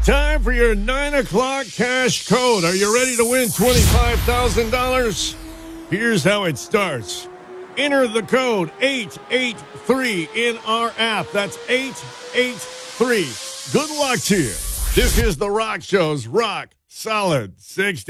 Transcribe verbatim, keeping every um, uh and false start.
Time for your nine o'clock cash code. Are you ready to win twenty-five thousand dollars? Here's how it starts. Enter the code eight eight three in our app. That's eight eight three. Good luck to you. This is The Rock Show's Rock Solid sixty.